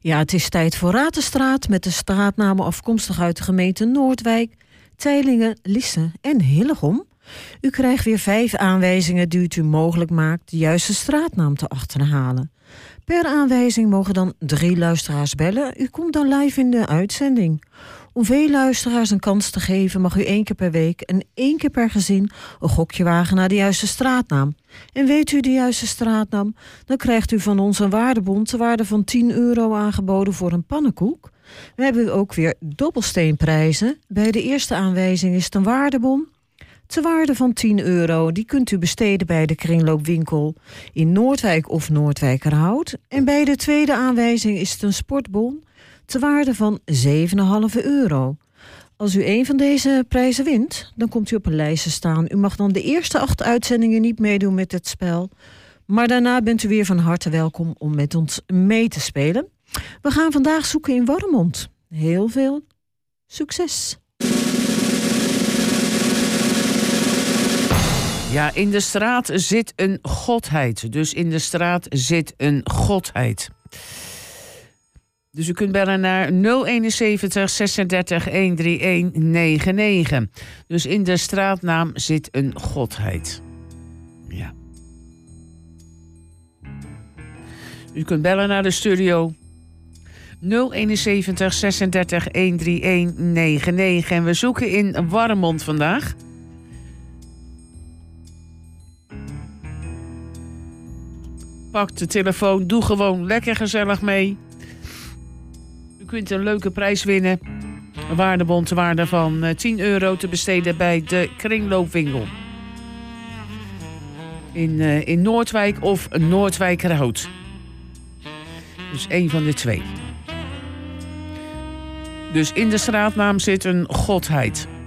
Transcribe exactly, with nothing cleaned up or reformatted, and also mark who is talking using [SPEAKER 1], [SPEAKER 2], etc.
[SPEAKER 1] Ja, het is tijd voor Raad de Straat met de straatnamen afkomstig uit de gemeente Noordwijk, Teylingen, Lisse en Hillegom. U krijgt weer vijf aanwijzingen die het u mogelijk maakt de juiste straatnaam te achterhalen. Per aanwijzing mogen dan drie luisteraars bellen. U komt dan live in de uitzending. Om veel luisteraars een kans te geven mag u één keer per week en één keer per gezin een gokje wagen naar de juiste straatnaam. En weet u de juiste straatnaam? Dan krijgt u van ons een waardebon ter waarde van tien euro aangeboden voor een pannenkoek. We hebben ook weer dobbelsteenprijzen. Bij de eerste aanwijzing is het een waardebon ter waarde van tien euro. Die kunt u besteden bij de kringloopwinkel in Noordwijk of Noordwijkerhout. En bij de tweede aanwijzing is het een sportbon ter waarde van zeven komma vijf euro. Als u een van deze prijzen wint, dan komt u op een lijst te staan. U mag dan de eerste acht uitzendingen niet meedoen met het spel. Maar daarna bent u weer van harte welkom om met ons mee te spelen. We gaan vandaag zoeken in Warmond. Heel veel succes!
[SPEAKER 2] Ja, in de straat zit een godheid. Dus in de straat zit een godheid. Dus u kunt bellen naar nul eenenzeventig zesendertig honderdeenendertig negenennegentig. Dus in de straatnaam zit een godheid. Ja. U kunt bellen naar de studio nul eenenzeventig zesendertig honderdeenendertig negenennegentig. En we zoeken in Warmond vandaag. Pak de telefoon, doe gewoon lekker gezellig mee. U kunt een leuke prijs winnen. Een waardebon ter waarde van tien euro te besteden bij de kringloopwinkel. In, uh, in Noordwijk of Noordwijkerhout. Dus één van de twee. Dus in de straatnaam zit een godheid.